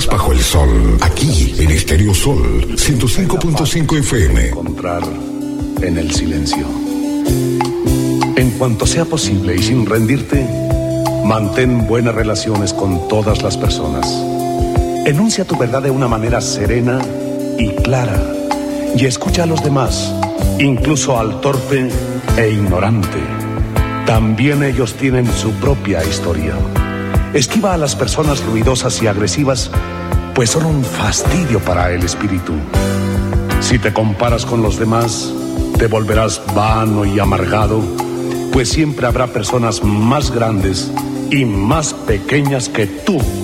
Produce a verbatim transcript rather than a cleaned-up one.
días bajo el sol, aquí en Estéreo Sol ciento cinco punto cinco F M. Encontrar en el silencio. En cuanto sea posible y sin rendirte, mantén buenas relaciones con todas las personas. Enuncia tu verdad de una manera serena y clara y escucha a los demás, incluso al torpe e ignorante. También ellos tienen su propia historia. Esquiva a las personas ruidosas y agresivas, pues son un fastidio para el espíritu. Si te comparas con los demás, te volverás vano y amargado, pues siempre habrá personas más grandes y más pequeñas que tú.